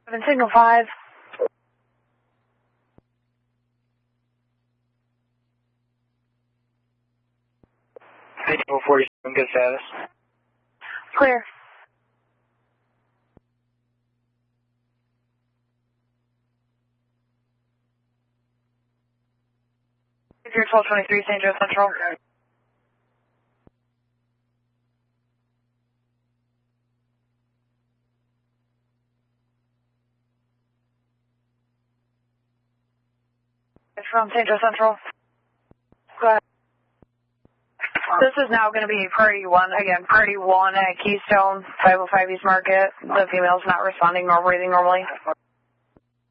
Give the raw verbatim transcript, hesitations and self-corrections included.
Seven signal five. Signal forty-seven, good status. Clear. You're twelve twenty-three, Saint Joe Central. It's from Saint Joe Central. Go ahead. This is now going to be Party one, again, Party one at Keystone, five oh five East Market. The female's not responding nor breathing normally.